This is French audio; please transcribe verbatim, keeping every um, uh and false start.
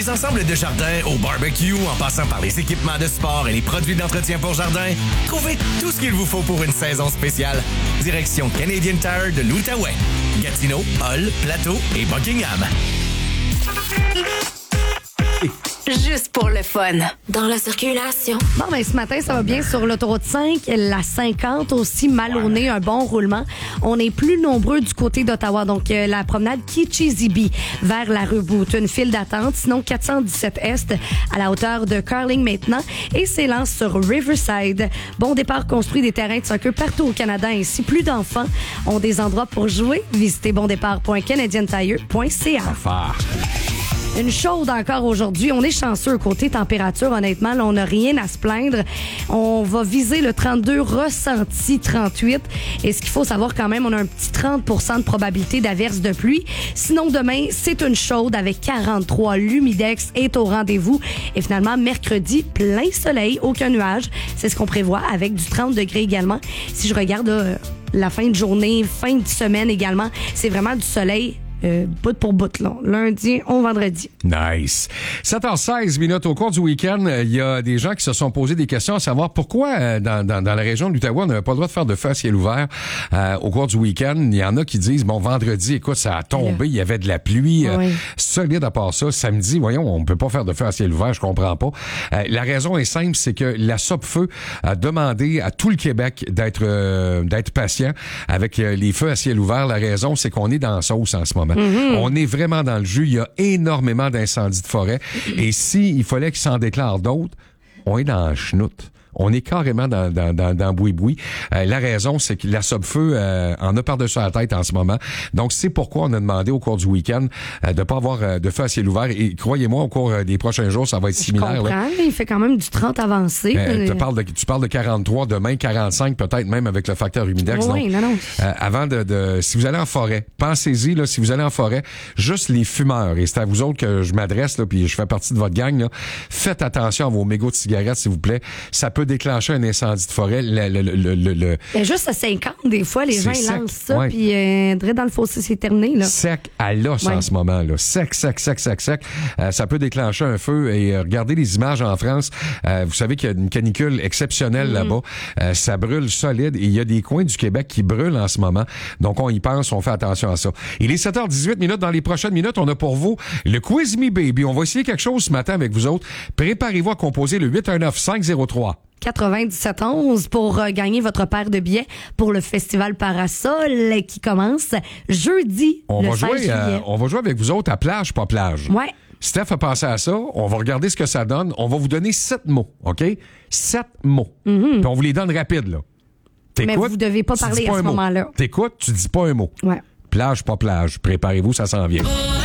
Des ensembles de jardin au barbecue, en passant par les équipements de sport et les produits d'entretien pour jardin, trouvez tout ce qu'il vous faut pour une saison spéciale. Direction Canadian Tire de l'Outaouais. Gatineau, Hull, Plateau et Buckingham. Juste pour le fun. Dans la circulation. Bon, ben, ce matin, ça va bien sur l'autoroute cinq, la cinquante aussi mal au nez, un bon roulement. On est plus nombreux du côté d'Ottawa, donc euh, la promenade Kitchizibi vers la rue Boot. Une file d'attente, sinon quatre cent dix-sept Est à la hauteur de Carling maintenant et s'élance sur Riverside. Bon départ construit des terrains de soccer partout au Canada, ainsi plus d'enfants ont des endroits pour jouer. Visitez bondépart point canadian tire point c a. Une chaude encore aujourd'hui. On est chanceux côté température. Honnêtement, là, on n'a rien à se plaindre. On va viser le trente-deux, ressenti trente-huit. Et ce qu'il faut savoir quand même, on a un petit trente pour cent de probabilité d'averse de pluie. Sinon, demain, c'est une chaude avec quarante-trois. L'humidex est au rendez-vous. Et finalement, mercredi, plein soleil, aucun nuage. C'est ce qu'on prévoit avec du trente degrés également. Si je regarde là, la fin de journée, fin de semaine également, c'est vraiment du soleil. Euh, bout pour bout, là. Lundi au vendredi. Nice. sept heures seize minutes au cours du week-end, il y a des gens qui se sont posé des questions à savoir pourquoi euh, dans, dans, dans la région de l'Outaouais, on n'avait pas le droit de faire de feu à ciel ouvert euh, au cours du week-end. Il y en a qui disent, bon, vendredi, écoute, ça a tombé, il y avait de la pluie euh, oui. solide à part ça. Samedi, voyons, on ne peut pas faire de feu à ciel ouvert, je comprends pas. Euh, la raison est simple, c'est que la Sopfeu a demandé à tout le Québec d'être euh, d'être patient avec euh, les feux à ciel ouvert. La raison, c'est qu'on est dans la sauce en ce moment. Mm-hmm. On est vraiment dans le jus. Il y a énormément d'incendies de forêt. Et s'il fallait qu'il s'en déclare d'autres, on est dans la chenoute. On est carrément dans dans dans, dans boui-boui. Euh, la raison, c'est que la Sopfeu euh, en a par-dessus la tête en ce moment. Donc, c'est pourquoi on a demandé au cours du week-end euh, de pas avoir euh, de feu à ciel ouvert. Et croyez-moi, au cours euh, des prochains jours, ça va être similaire. Je comprends, là. mais il fait quand même du trente avancé. Euh, tu parles de tu parles de quarante-trois, demain quarante-cinq, peut-être même avec le facteur humidex. Oui, donc, non, non. Euh, avant de, de, si vous allez en forêt, pensez-y là, si vous allez en forêt, juste les fumeurs. Et c'est à vous autres que je m'adresse là, puis je fais partie de votre gang. Là, faites attention à vos mégots de cigarettes, s'il vous plaît. Ça peut déclencher un incendie de forêt. Le, le, le, le, le... Ben juste à cinquante, des fois, les gens ils lancent ça, ouais. puis euh, dans le fossé, c'est terminé. Là. Sec à l'os ouais. en ce moment. Là. Sec, sec, sec, sec, sec. Euh, ça peut déclencher un feu. Et euh, regardez les images en France. Euh, vous savez qu'il y a une canicule exceptionnelle mm-hmm. là-bas. Euh, ça brûle solide. Et il y a des coins du Québec qui brûlent en ce moment. Donc, on y pense, on fait attention à ça. Il est sept heures dix-huit minutes. Dans les prochaines minutes, on a pour vous le Quiz Me Baby. On va essayer quelque chose ce matin avec vous autres. Préparez-vous à composer le huit un neuf cinq zéro trois. quatre-vingt-dix-sept onze pour euh, gagner votre paire de billets pour le festival Parasol euh, qui commence jeudi on le va seize jouer, juillet. Euh, on va jouer avec vous autres à plage, pas plage. Ouais. Steph a pensé à ça. On va regarder ce que ça donne. On va vous donner sept mots, OK? Sept mots. Mm-hmm. Puis on vous les donne rapides, là. T'écoutes, mais vous devez pas parler pas à ce moment-là. moment-là. T'écoutes, tu dis pas un mot. Ouais. Plage, pas plage. Préparez-vous, ça s'en vient.